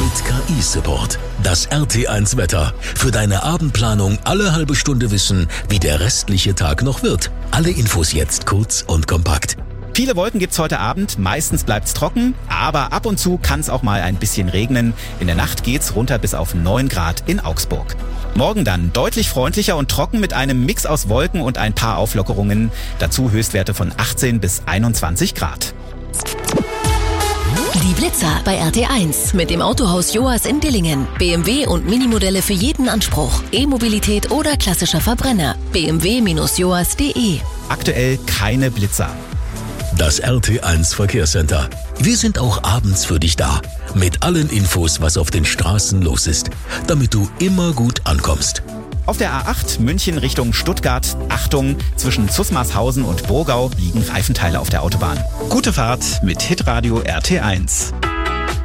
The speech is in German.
Mit KI-Support. Das RT1 Wetter. Für deine Abendplanung alle halbe Stunde wissen, wie der restliche Tag noch wird. Alle Infos jetzt kurz und kompakt. Viele Wolken gibt's heute Abend, meistens bleibt's trocken, aber ab und zu kann's auch mal ein bisschen regnen. In der Nacht geht's runter bis auf 9 Grad in Augsburg. Morgen dann deutlich freundlicher und trocken mit einem Mix aus Wolken und ein paar Auflockerungen. Dazu Höchstwerte von 18 bis 21 Grad. Die Blitzer bei RT1 mit dem Autohaus Joas in Dillingen. BMW und Minimodelle für jeden Anspruch. E-Mobilität oder klassischer Verbrenner. bmw-joas.de. Aktuell keine Blitzer. Das RT1 Verkehrscenter. Wir sind auch abends für dich da. Mit allen Infos, was auf den Straßen los ist. Damit du immer gut ankommst. Auf der A8 München Richtung Stuttgart, Achtung, zwischen Zusmarshausen und Burgau liegen Reifenteile auf der Autobahn. Gute Fahrt mit Hitradio RT1.